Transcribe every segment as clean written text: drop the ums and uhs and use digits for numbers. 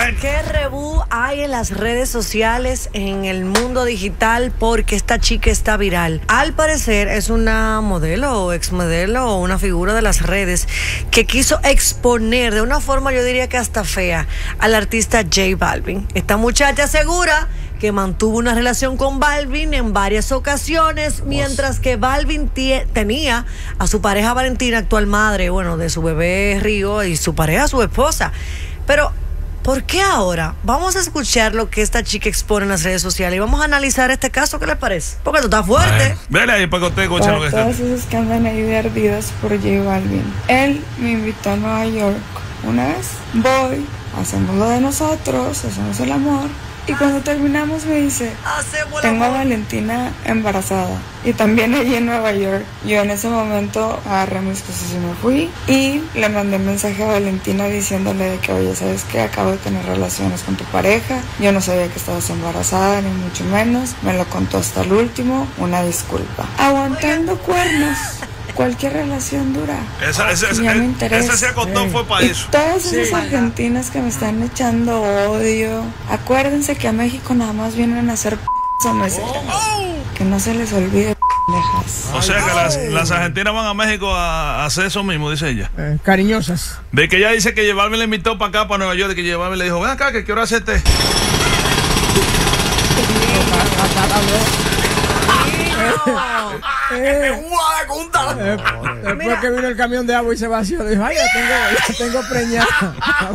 ¿Qué rebú hay en las redes sociales, en el mundo digital? Porque esta chica está viral. Al parecer es una modelo o exmodelo o una figura de las redes que quiso exponer de una forma, yo diría que hasta fea, al artista J Balvin. Esta muchacha asegura que mantuvo una relación con Balvin en varias ocasiones, mientras que Balvin tenía a su pareja Valentina, actual madre, bueno, de su bebé Río, y su pareja, su esposa. Pero, ¿por qué ahora? Vamos a escuchar lo que esta chica expone en las redes sociales y vamos a analizar este caso. ¿Qué les parece? Porque tú estás fuerte. Vele ahí para que usted escuche lo que está. Todos esos que andan ahí de ardidas por J Balvin. Él me invitó a Nueva York una vez. Voy, hacemos lo de nosotros, hacemos el amor. Y cuando terminamos me dice, tengo a Valentina embarazada. Y también allí en Nueva York. Yo en ese momento agarré mis cosas y me fui. Y le mandé un mensaje a Valentina diciéndole de que, oye, ¿sabes qué? Acabo de tener relaciones con tu pareja. Yo no sabía que estabas embarazada, ni mucho menos. Me lo contó hasta el último. Una disculpa. Aguantando cuernos. Cualquier relación dura. Esa se acostó fue para eso. Todas esas argentinas que me están echando odio, acuérdense que a México nada más vienen a hacer que no se les olvide pendejas. O sea que las argentinas van a México a hacer eso mismo, dice ella. Cariñosas. De que ella dice que llevarme le invitó para acá, para Nueva York, de que llevarme le dijo, ven acá que quiero hacerte. Después que vino el camión de agua y se vació, dijo, ay, ya tengo preñada.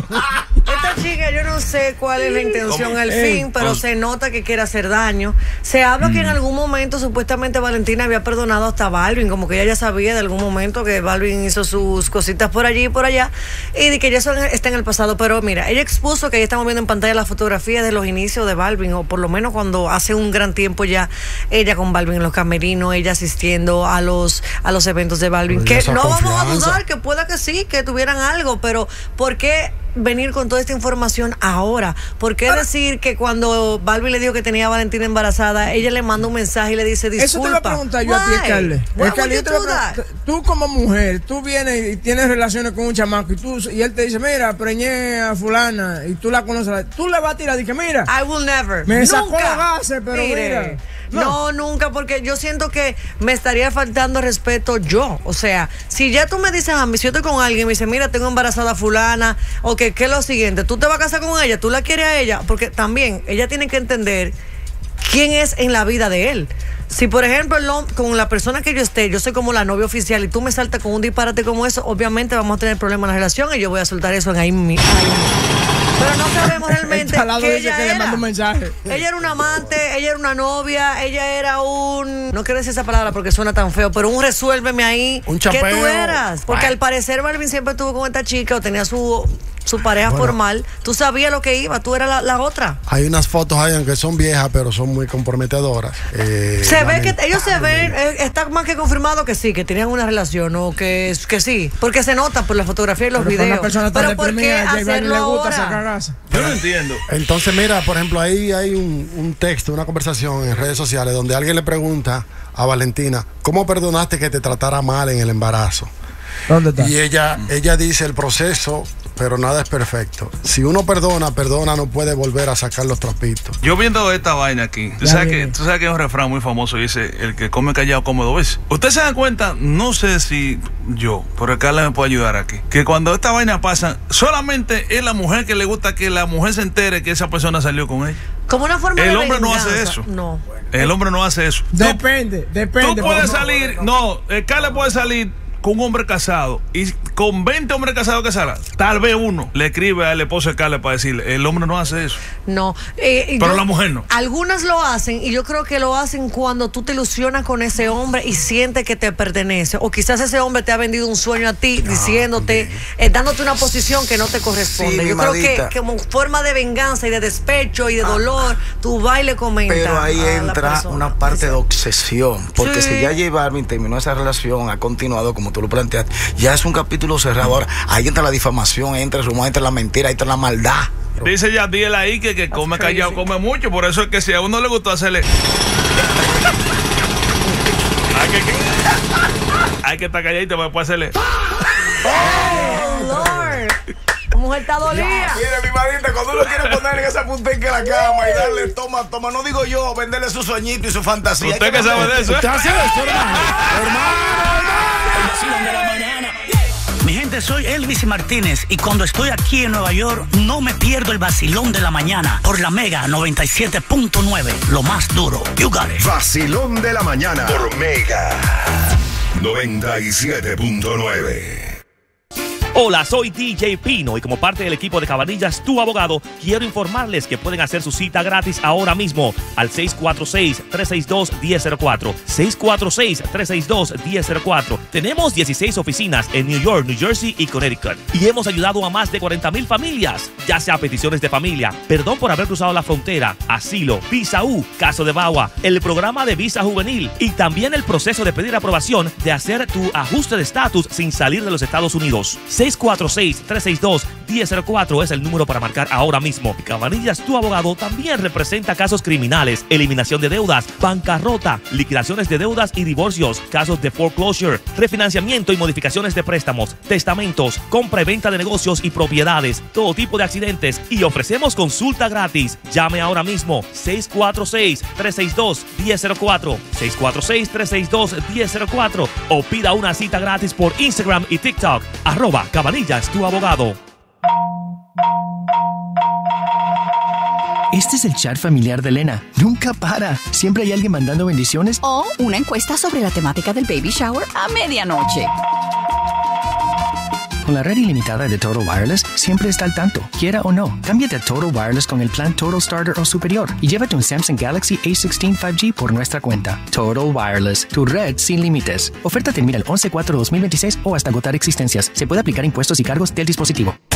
Esta chica, yo no sé cuál es la intención al fin, pero se nota que quiere hacer daño. Se habla que en algún momento supuestamente Valentina había perdonado hasta Balvin, como que ella ya sabía de algún momento que Balvin hizo sus cositas por allí y por allá, y de que ya eso está en el pasado. Pero mira, ella expuso que ahí estamos viendo en pantalla las fotografías de los inicios de Balvin, o por lo menos cuando hace un gran tiempo ya ella con Balvin en los camerinos, ella asistiendo a los eventos de Balvin, que no vamos a dudar que pueda que sí, que tuvieran algo, pero ¿por qué venir con toda esta información ahora? ¿Por qué decir que cuando Balvin le dijo que tenía a Valentina embarazada, ella le manda un mensaje y le dice disculpa? Eso te lo pregunto yo a ti, Scarlett. Tú como mujer, tú vienes y tienes relaciones con un chamaco y él te dice, mira, preñé a fulana, y tú la conoces, tú le vas a tirar, dije, mira, I will never. Me sacó los gases, pero mira. No, nunca, porque yo siento que me estaría faltando respeto yo. O sea, si ya tú me dices a mí, si yo estoy con alguien y me dice, mira, tengo embarazada a fulana, o que ¿qué es lo siguiente? ¿Tú te vas a casar con ella? ¿Tú la quieres a ella? Porque también ella tiene que entender quién es en la vida de él. Si, por ejemplo, con la persona que yo esté, yo soy como la novia oficial y tú me saltas con un disparate como eso, obviamente vamos a tener problemas en la relación y yo voy a soltar eso en ahí mismo. Pero no sabemos realmente que ella le manda un mensaje. Ella era un amante, ella era una novia, ella era no quiero decir esa palabra porque suena tan feo, pero un resuélveme ahí. Un chapeo. ¿Qué tú eras? Porque al parecer Balvin siempre estuvo con esta chica o tenía su pareja formal. Tú sabías lo que iba, tú eras la otra. Hay unas fotos ahí, aunque son viejas, pero son muy comprometedoras. Se ve que ellos se ven, está más que confirmado que sí, que tenían una relación, o que sí, porque se nota por la fotografía y los videos. Pero ¿por qué hacerlo ahora? Yo no entiendo. Entonces, mira, por ejemplo, ahí hay un texto, una conversación en redes sociales donde alguien le pregunta a Valentina, ¿cómo perdonaste que te tratara mal en el embarazo? ¿Dónde está? Y ella dice, el proceso, pero nada es perfecto. Si uno perdona, no puede volver a sacar los trapitos. Yo viendo esta vaina aquí, tú sabes que hay un refrán muy famoso que dice, el que come callado come dos veces. Ustedes se dan cuenta, no sé si yo, pero Carla me puede ayudar aquí, que cuando esta vaina pasa, solamente es la mujer que le gusta que la mujer se entere que esa persona salió con ella. Como una forma de El hombre venganza. no hace eso. No. El hombre no hace eso. Depende. Tú puedes salir, Carla puede salir con un hombre casado y con 20 hombres casados que salgan, tal vez uno le escribe al esposo de Carla para decirle, el hombre no hace eso. No. Pero la mujer no. Algunas lo hacen y yo creo que lo hacen cuando tú te ilusionas con ese hombre y sientes que te pertenece. O quizás ese hombre te ha vendido un sueño a ti diciéndote, dándote una posición que no te corresponde. Sí, yo creo que como forma de venganza y de despecho y de dolor, tú vas y le comentas. Pero ahí entra una parte de obsesión. Porque Sí. si ya J Balvin terminó esa relación, ha continuado como tú lo planteaste, ya es un capítulo cerrado. Ahora, ahí entra la difamación, entra el rumor, entra la mentira, entra la maldad. Dice Yadiel ahí que come callado, come mucho. Por eso es que si a uno le gustó hacerle hay que estar calladito para después hacerle Lord. mujer está dolida. Mire, mi madita, cuando uno quiere ponerle en esa punteca en la cama y darle toma, no digo yo, venderle su sueñito y su fantasía. ¿Usted qué sabe de eso? ¿Usted hace esto, hermano? El vacilón de la mañana. Mi gente, soy Elvis Martínez y cuando estoy aquí en Nueva York no me pierdo el vacilón de la mañana por la Mega 97.9, lo más duro. You got it. Vacilón de la mañana por Mega 97.9. Hola, soy DJ Pino y como parte del equipo de Cabanillas, tu abogado, quiero informarles que pueden hacer su cita gratis ahora mismo al 646-362-1004. 646-362-1004. Tenemos 16 oficinas en New York, New Jersey y Connecticut y hemos ayudado a más de 40,000 familias, ya sea peticiones de familia, perdón por haber cruzado la frontera, asilo, visa U, caso de VAWA, el programa de visa juvenil y también el proceso de pedir aprobación de hacer tu ajuste de estatus sin salir de los Estados Unidos. 646-362-1004 es el número para marcar ahora mismo. Cabanillas, tu abogado, también representa casos criminales, eliminación de deudas, bancarrota, liquidaciones de deudas y divorcios, casos de foreclosure, refinanciamiento y modificaciones de préstamos, testamentos, compra y venta de negocios y propiedades, todo tipo de accidentes y ofrecemos consulta gratis. Llame ahora mismo 646-362-1004, 646-362-1004 o pida una cita gratis por Instagram y TikTok, @Cabanillas, tu abogado. Este es el chat familiar de Elena. Nunca para. Siempre hay alguien mandando bendiciones. O una encuesta sobre la temática del baby shower a medianoche. Con la red ilimitada de Total Wireless, siempre está al tanto, quiera o no. Cámbiate a Total Wireless con el plan Total Starter o superior y llévate un Samsung Galaxy A16 5G por nuestra cuenta. Total Wireless, tu red sin límites. Oferta termina el 11/4/2026 o hasta agotar existencias. Se puede aplicar impuestos y cargos del dispositivo.